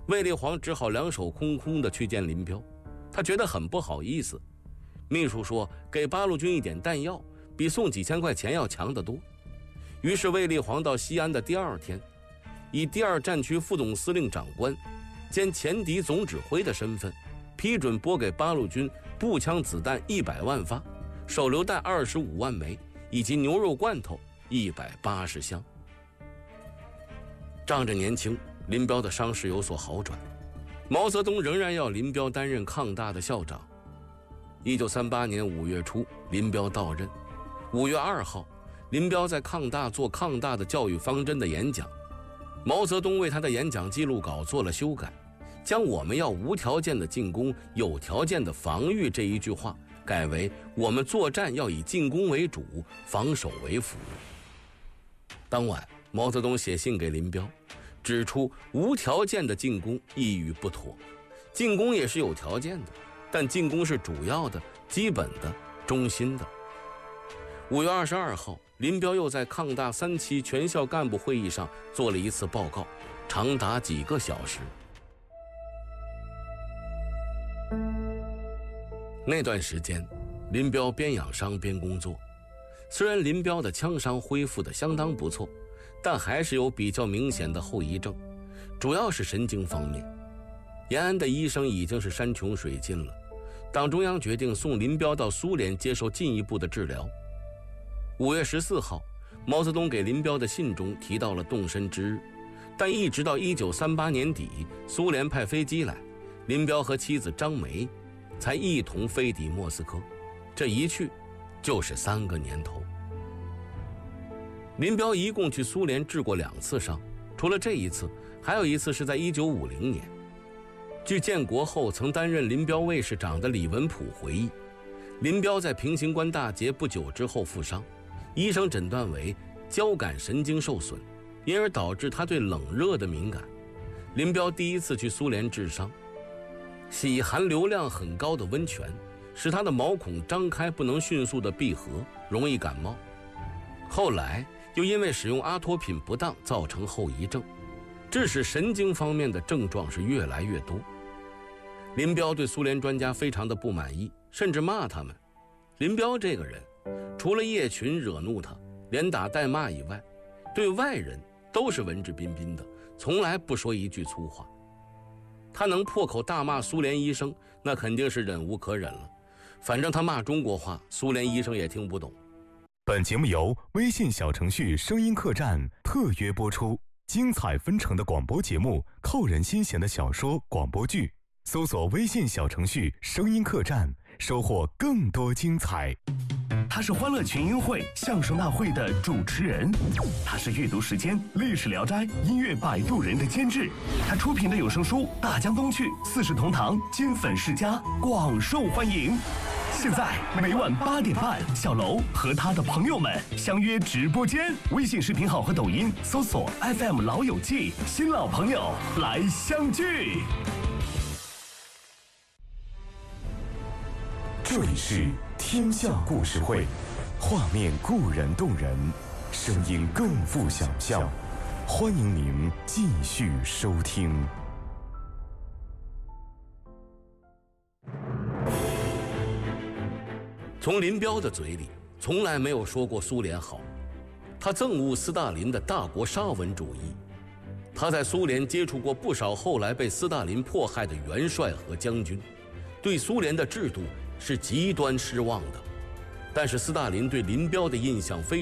卫立煌只好两手空空的去见林彪，他觉得很不好意思。秘书说给八路军一点弹药比送几千块钱要强得多。于是卫立煌到西安的第二天，以第二战区副总司令长官兼前敌总指挥的身份，批准拨给八路军步枪子弹100万发，手榴弹25万枚，以及牛肉罐头180箱。仗着年轻，林彪的伤势有所好转，毛泽东仍然要林彪担任抗大的校长。1938年5月初，林彪到任。5月2号，林彪在抗大做抗大的教育方针的演讲，毛泽东为他的演讲记录稿做了修改，将我们要无条件的进攻，有条件的防御这一句话改为我们作战要以进攻为主，防守为辅。当晚，毛泽东写信给林彪，指出无条件的进攻一语不妥，进攻也是有条件的，但进攻是主要的、基本的、中心的。5月22号，林彪又在抗大3期全校干部会议上做了一次报告，长达几个小时。那段时间，林彪边养伤边工作。虽然林彪的枪伤恢复得相当不错，但还是有比较明显的后遗症，主要是神经方面。延安的医生已经是山穷水尽了，党中央决定送林彪到苏联接受进一步的治疗。5月14号，毛泽东给林彪的信中提到了动身之日，但一直到1938年底，苏联派飞机来，林彪和妻子张梅才一同飞抵莫斯科，这一去就是3个年头。林彪一共去苏联治过2次伤，除了这一次，还有一次是在1950年。据建国后曾担任林彪卫士长的李文溥回忆，林彪在平型关大捷不久之后负伤，医生诊断为交感神经受损，因而导致他对冷热的敏感。林彪第一次去苏联治伤，洗含硫量很高的温泉，使他的毛孔张开不能迅速的闭合，容易感冒。后来又因为使用阿托品不当造成后遗症，致使神经方面的症状是越来越多。林彪对苏联专家非常的不满意，甚至骂他们。林彪这个人，除了叶群惹怒他，连打带骂以外，对外人都是文质彬彬的，从来不说一句粗话。他能破口大骂苏联医生，那肯定是忍无可忍了。反正他骂中国话，苏联医生也听不懂。 本节目由微信小程序声音客栈特约播出，精彩纷呈的广播节目，扣人心弦的小说广播剧，搜索微信小程序声音客栈，收获更多精彩。 他是欢乐群英会相声大会的主持人，他是阅读时间历史聊斋音乐摆渡人的监制，他出品的有声书大江东去四世同堂金粉世家广受欢迎。现在每晚8点半，小楼和他的朋友们相约直播间，微信视频号和抖音搜索 FM 老友记，新老朋友来相聚。 这里是天下故事会，画面固然动人，声音更富想象。欢迎您继续收听。 从林彪的嘴里从来没有说过苏联好，他憎恶斯大林的大国沙文主义。他在苏联接触过不少后来被斯大林迫害的元帅和将军，对苏联的制度是极端失望的。但是斯大林对林彪的印象非